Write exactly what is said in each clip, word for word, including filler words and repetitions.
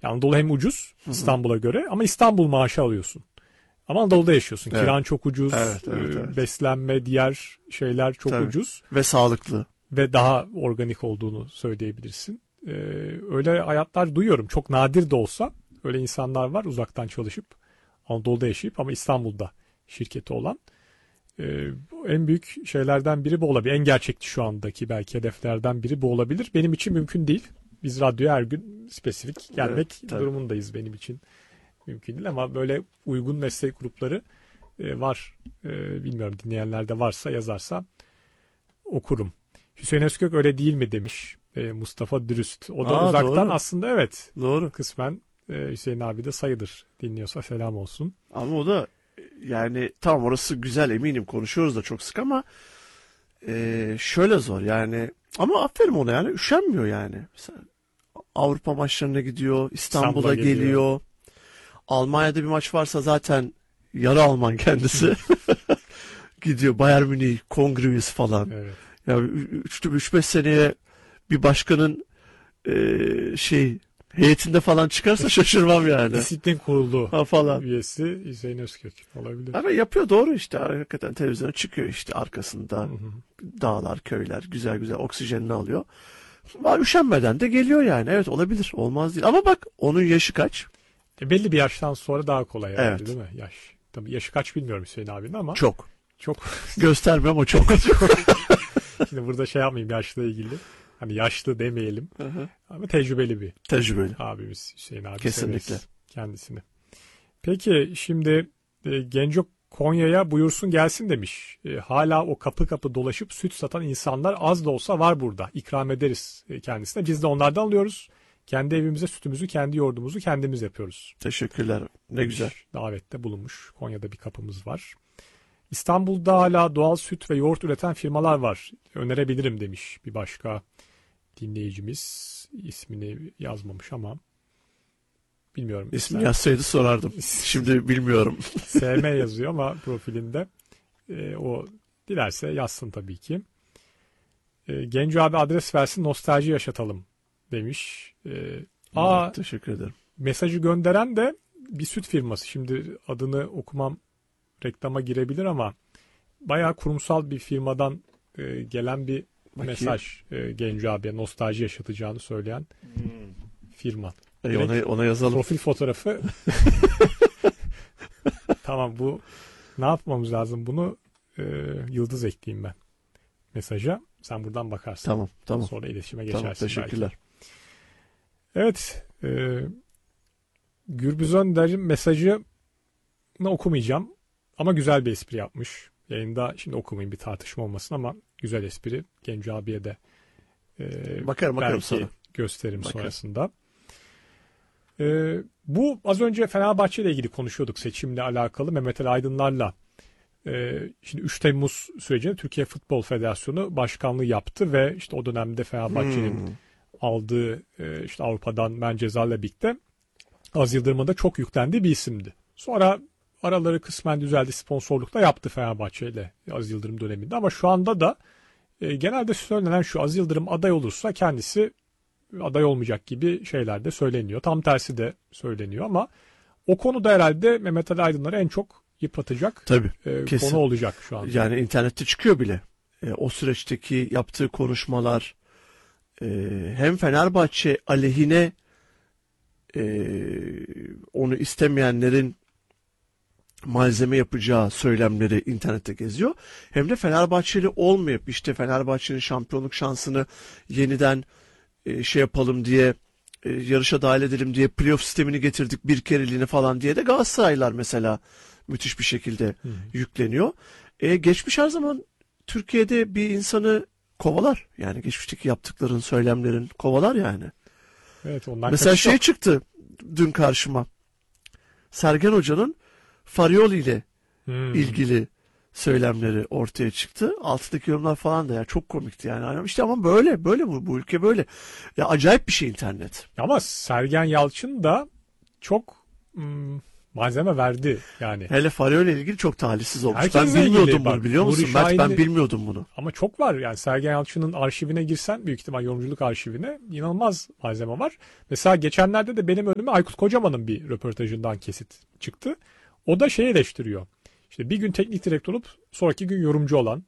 Yani Anadolu hem ucuz İstanbul'a göre ama İstanbul maaşı alıyorsun. Ama Anadolu'da yaşıyorsun. Evet. Kiran çok ucuz, Evet, evet, evet. beslenme, diğer şeyler çok Tabii. ucuz. Ve sağlıklı. Ve daha organik olduğunu söyleyebilirsin. Ee, öyle hayatlar duyuyorum. Çok nadir de olsa öyle insanlar var uzaktan çalışıp Anadolu'da yaşayıp ama İstanbul'da şirketi olan. Ee, en büyük şeylerden biri bu olabilir. En gerçekçi şu andaki belki hedeflerden biri bu olabilir. Benim için mümkün değil. Biz radyoya her gün spesifik gelmek Evet, durumundayız, benim için mümkün değil ama böyle uygun meslek grupları e, var. E, bilmiyorum, dinleyenler de varsa yazarsa okurum. Hüseyin Özkök öyle değil mi demiş e, Mustafa Dürüst. O da Aa, uzaktan doğru. aslında evet. Doğru. Kısmen e, Hüseyin abi de sayılır. Dinliyorsa selam olsun. Ama o da yani tamam, orası güzel, eminim konuşuyoruz da çok sık ama e, şöyle zor yani. Ama aferin ona, yani üşenmiyor yani. Mesela Avrupa maçlarına gidiyor, İstanbul'a İstanbul'a geliyor. geliyor. Almanya'da bir maç varsa zaten yarı Alman kendisi. Gidiyor Bayern Münih, Kongrevius falan. Evet. Ya üç beş seneye bir başkanın e, şey heyetinde falan çıkarsa şaşırmam yani. Disiplin kurulu Ha falan. üyesi Hüseyin Özkök olabilir. Ama yapıyor, doğru işte. Hakikaten televizyona çıkıyor işte, arkasında Hı hı. dağlar, köyler, güzel güzel oksijenini alıyor. Ama üşenmeden de geliyor yani. Evet, olabilir. Olmaz değil. Ama bak, onun yaşı kaç? E, belli bir yaştan sonra daha kolay herhalde, Evet. değil mi? Yaş. Tabii yaşı kaç bilmiyorum Hüseyin abinin ama Çok. çok. Gösterme ama çok. Şimdi burada şey yapmayayım yaşla ilgili. Hani yaşlı demeyelim. Hı hı. Ama tecrübeli bir Tecrübeli. abimiz Hüseyin abi. Kesinlikle. Severiz kendisini. Peki şimdi e, Genco Konya'ya buyursun gelsin demiş. E, hala o kapı kapı dolaşıp süt satan insanlar az da olsa var burada. İkram ederiz e, kendisine. Biz de onlardan alıyoruz. Kendi evimize sütümüzü, kendi yoğurdumuzu kendimiz yapıyoruz. Teşekkürler. Ne güzel. Davette bulunmuş. Konya'da bir kapımız var. İstanbul'da hala doğal süt ve yoğurt üreten firmalar var. Önerebilirim demiş bir başka dinleyicimiz. İsmini yazmamış ama bilmiyorum. İsmi Sen... yazsaydı sorardım. Şimdi bilmiyorum. S M yazıyor ama profilinde. E, o dilerse yazsın tabii ki. E, Genco abi adres versin, nostalji yaşatalım demiş. E, aa, Teşekkür ederim. Mesajı gönderen de bir süt firması. Şimdi adını okumam reklama girebilir ama bayağı kurumsal bir firmadan e, gelen bir Bakayım. mesaj e, Genco abiye nostalji yaşatacağını söyleyen hmm. firma. E, ona, ona yazalım. Profil fotoğrafı. Tamam, bu ne yapmamız lazım? Bunu e, yıldız ekleyeyim ben mesaja. Sen buradan bakarsın. Tamam, tamam. Sonra iletişime geçersin. Tamam, teşekkürler. Belki. Evet. E, Gürbüz Önder'in mesajını okumayacağım. Ama güzel bir espri yapmış. Yayında şimdi okumayayım, bir tartışma olmasın ama güzel espri. Genco abiye de e, bakarım bakarım sonra. Gösteririm bakarım. sonrasında. E, bu az önce Fenerbahçe ile ilgili konuşuyorduk, seçimle alakalı. Mehmet Ali Aydınlar'la. E, şimdi üç Temmuz sürecinde Türkiye Futbol Federasyonu başkanlığı yaptı ve işte o dönemde Fenerbahçe'nin hmm. aldığı e, işte Avrupa'dan men cezayla birlikte Az Yıldırım'a da çok yüklendiği bir isimdi. Sonra araları kısmen düzeldi. Sponsorluk da yaptı Fenerbahçe ile Aziz Yıldırım döneminde. Ama şu anda da e, genelde söylenen şu: Aziz Yıldırım aday olursa kendisi aday olmayacak gibi şeyler de söyleniyor. Tam tersi de söyleniyor ama o konuda herhalde Mehmet Ali Aydınlar'ı en çok yıpratacak Tabii, e, konu olacak şu anda. Yani internette çıkıyor bile. E, o süreçteki yaptığı konuşmalar e, hem Fenerbahçe aleyhine e, onu istemeyenlerin malzeme yapacağı söylemleri internette geziyor. Hem de Fenerbahçeli olmayıp işte Fenerbahçe'nin şampiyonluk şansını yeniden e, şey yapalım diye, e, yarışa dahil edelim diye playoff sistemini getirdik bir kereliğine falan diye de Galatasaraylılar mesela müthiş bir şekilde Hı. yükleniyor. E, geçmiş her zaman Türkiye'de bir insanı kovalar. Yani geçmişteki yaptıkların, söylemlerin kovalar yani. Evet, ondan mesela şey yok. çıktı dün karşıma. Sergen Hoca'nın Farioli ile hmm. ilgili söylemleri ortaya çıktı. Altındaki yorumlar falan da ya çok komikti yani. İşte ama böyle böyle bu, bu ülke böyle. Ya acayip bir şey internet. Ama Sergen Yalçın da çok hmm, malzeme verdi yani. Hele Fareo ile ilgili çok talihsiz olmuş. Herkesle Ben bilmiyordum ilgili bunu, bak, biliyor musun? Nuri Mert, ben Şahin'le- bilmiyordum bunu. Ama çok var yani Sergen Yalçın'ın arşivine girsen büyük ihtimal yorumculuk arşivine inanılmaz malzeme var. Mesela geçenlerde de benim önüme Aykut Kocaman'ın bir röportajından kesit çıktı. O da şey eleştiriyor. İşte bir gün teknik direktör olup sonraki gün yorumcu olan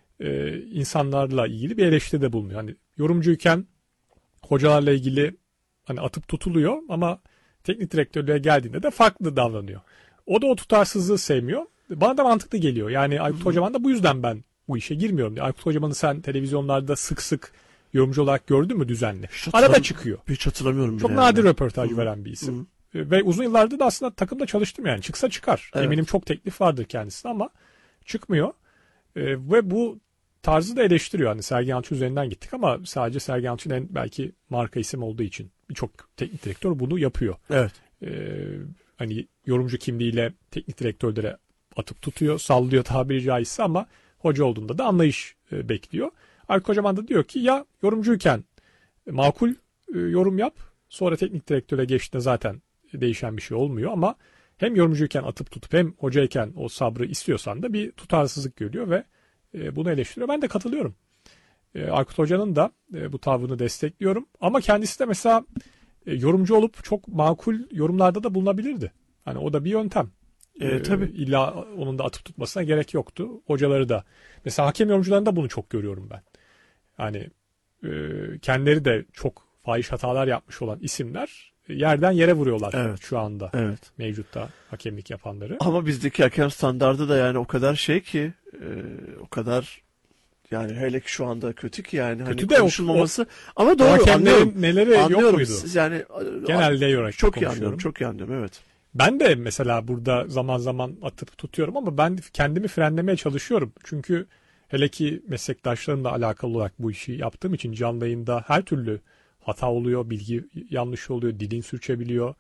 e, insanlarla ilgili bir eleştiride bulunuyor. Hani yorumcuyken hocalarla ilgili hani atıp tutuluyor ama teknik direktörlüğe geldiğinde de farklı davranıyor. O da o tutarsızlığı sevmiyor. Bana da mantıklı geliyor. Yani Aykut Kocaman da bu yüzden ben bu işe girmiyorum diye. Aykut Kocaman'ı sen televizyonlarda sık sık yorumcu olarak gördün mü düzenli? Hiç Arada hatırlam- çıkıyor. Hiç hatırlamıyorum Çok bile nadir yani. röportaj Hı. veren bir isim. Ve uzun yıllardır da aslında takımda çalıştım yani. Çıksa çıkar. Evet. Eminim çok teklif vardır kendisine ama çıkmıyor. Ee, ve bu tarzı da eleştiriyor. Hani Sergen Yalçın üzerinden gittik ama sadece Sergen Yalçın en belki marka isim olduğu için birçok teknik direktör bunu yapıyor. Evet. Ee, hani yorumcu kimliğiyle teknik direktörlere atıp tutuyor, sallıyor tabiri caizse ama hoca olduğunda da anlayış e, bekliyor. Aykut Kocaman da diyor ki ya yorumcuyken makul e, yorum yap, sonra teknik direktöre geçtiğinde zaten değişen bir şey olmuyor ama hem yorumcuyken atıp tutup hem hocayken o sabrı istiyorsan da bir tutarsızlık görüyor ve e, bunu eleştiriyor. Ben de katılıyorum. E, Aykut Hoca'nın da e, bu tavrını destekliyorum. Ama kendisi de mesela e, yorumcu olup çok makul yorumlarda da bulunabilirdi. Hani o da bir yöntem. E, E, tabii. İlla onun da atıp tutmasına gerek yoktu. Hocaları da. Mesela hakem yorumcularında bunu çok görüyorum ben. Yani e, kendileri de çok fahiş hatalar yapmış olan isimler e, yerden yere vuruyorlar Evet. şu anda. Evet. Mevcutta hakemlik yapanları. Ama bizdeki hakem standardı da yani o kadar şey ki e, o kadar yani hele ki şu anda kötü ki yani hani Kötü de o- konuşulmaması ama O doğru anlıyorum. hakemlerin neleri yok Anlıyorum. muydu? Siz yani Genelde yorarak çok iyi konuşuyorum. anlıyorum. Çok iyi anlıyorum. Evet. Ben de mesela burada zaman zaman atıp tutuyorum ama ben kendimi frenlemeye çalışıyorum. Çünkü hele ki meslektaşlarımla alakalı olarak bu işi yaptığım için canlı yayında her türlü hata oluyor, bilgi yanlış oluyor, dilin sürçebiliyor.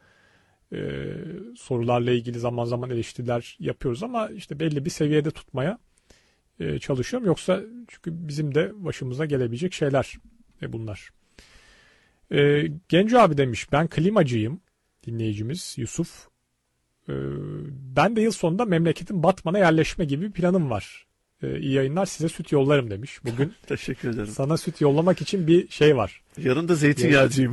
Ee, sorularla ilgili zaman zaman eleştiriler yapıyoruz ama işte belli bir seviyede tutmaya e, çalışıyorum. Yoksa çünkü bizim de başımıza gelebilecek şeyler e, bunlar. Ee, Genco abi demiş ben klimacıyım, dinleyicimiz Yusuf. Ee, ben de yıl sonunda memleketin Batman'a yerleşme gibi bir planım var. Ee, iyi yayınlar, size süt yollarım demiş. Bugün Teşekkür ederim. sana süt yollamak için bir şey var. Yarın da zeytinyağcıyım.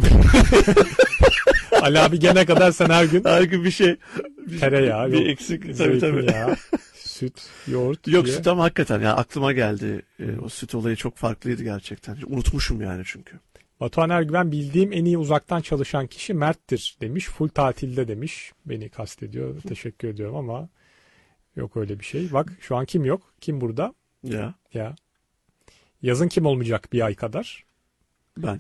Ali abi gene kadar sen her gün Her gün bir şey bir, tereyağı, bir yok, eksik tabii tabii. zeytinyağı, süt, yoğurt Yok diye. süt ama hakikaten ya aklıma geldi. E, o süt olayı çok farklıydı gerçekten. Unutmuşum yani çünkü. Batuhan Ergüven bildiğim en iyi uzaktan çalışan kişi Mert'tir demiş. Full tatilde demiş. Beni kastediyor. Teşekkür ediyorum ama yok öyle bir şey. Bak şu an kim yok? Kim burada? Ya Ya. Yazın kim olmayacak bir ay kadar? ben.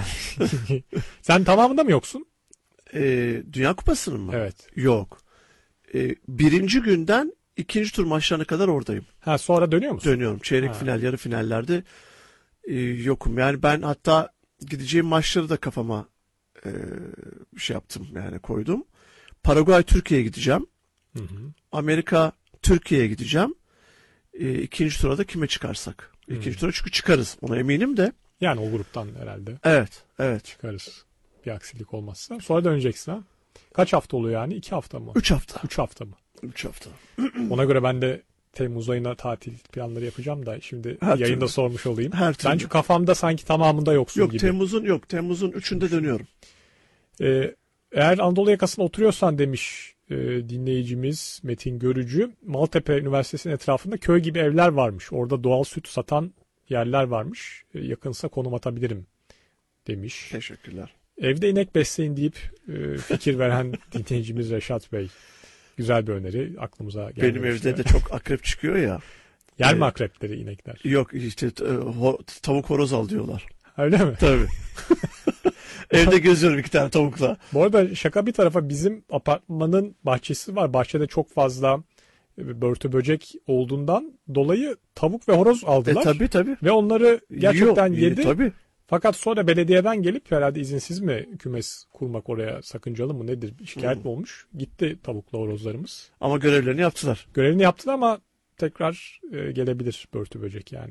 Sen tamamında mı yoksun? E, Dünya Kupası'nın mı? Evet. Yok. E, birinci günden ikinci tur maçlarına kadar oradayım. Ha sonra dönüyor musun? Dönüyorum. Çeyrek Ha. final, yarı finallerde e, yokum. Yani ben hatta gideceğim maçları da kafama e, şey yaptım yani koydum. Paraguay Türkiye'ye gideceğim. Hı hı. Amerika Türkiye'ye gideceğim. E, ikinci tura da kime çıkarsak. İkinci Hmm. tura çünkü çıkarız. Ona eminim de. Yani o gruptan herhalde Evet. Evet. çıkarız. Bir aksilik olmazsa. Sonra döneceksin ha. Kaç hafta oluyor yani? İki hafta mı? Üç hafta. Üç hafta mı? Üç hafta. Ona göre ben de Temmuz ayına tatil planları yapacağım da şimdi Her yayında türlü. sormuş olayım. Her türlü. Bence kafamda sanki tamamında yoksun Yok gibi. Temmuz'un yok. Temmuz'un üçünde dönüyorum. Ee, eğer Anadolu yakasında oturuyorsan demiş e, dinleyicimiz Metin Görücü, Maltepe Üniversitesi'nin etrafında köy gibi evler varmış. Orada doğal süt satan yerler varmış. E, yakınsa konum atabilirim demiş. Teşekkürler. Evde inek besleyin deyip e, fikir veren dinleyicimiz Reşat Bey. Güzel bir öneri aklımıza geldi. Benim evde de çok akrep çıkıyor ya. Yer mi Evet. akrepleri inekler? Yok işte e, ho- tavuk horoz al diyorlar. Öyle mi? Tabii. Evde geziyorum iki tane tavukla. Bu arada şaka bir tarafa bizim apartmanın bahçesi var. Bahçede çok fazla e, börtü böcek olduğundan dolayı tavuk ve horoz E aldılar. tabii tabii. Ve onları gerçekten Yiyor, yedi. Tabii. Fakat sonra belediyeden gelip herhalde izinsiz mi kümes kurmak oraya sakıncalı mı nedir şikayet Hmm. mi olmuş? Gitti tavukla horozlarımız. Ama görevlerini yaptılar. Görevini yaptılar ama tekrar e, gelebilir börtü böcek yani.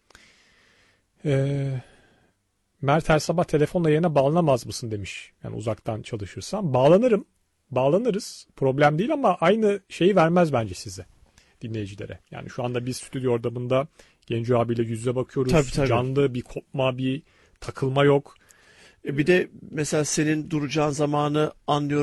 E, Mert her sabah telefonla yayına bağlanamaz mısın demiş. Yani uzaktan çalışırsam. Bağlanırım. bağlanırız. Problem değil ama aynı şeyi vermez bence size, dinleyicilere. Yani şu anda biz stüdyo ortamında Genco abiyle yüz yüze bakıyoruz. Tabii, tabii. Canlı bir kopma, bir takılma yok. E bir de mesela senin duracağın zamanı anlıyorum.